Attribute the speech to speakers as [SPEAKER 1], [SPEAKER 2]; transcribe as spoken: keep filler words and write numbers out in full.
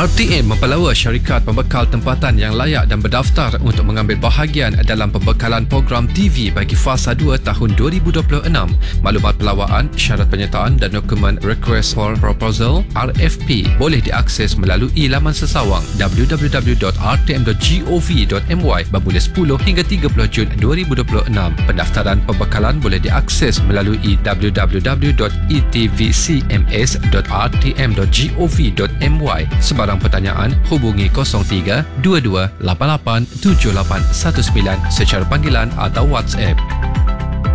[SPEAKER 1] R T M mempelawa syarikat pembekal tempatan yang layak dan berdaftar untuk mengambil bahagian dalam pembekalan program T V bagi fasa dua tahun dua ribu dua puluh enam. Maklumat pelawaan, syarat penyertaan dan dokumen Request for Proposal R F P boleh diakses melalui laman sesawang w w w dot r t m dot gov dot m y bermula sepuluh hingga tiga puluh Jun dua ribu dua puluh enam. Pendaftaran pembekalan boleh diakses melalui w w w dot e t v c m s dot r t m dot gov dot m y. Sebarang pertanyaan, hubungi kosong tiga dua dua lapan lapan tujuh lapan satu sembilan secara panggilan atau WhatsApp.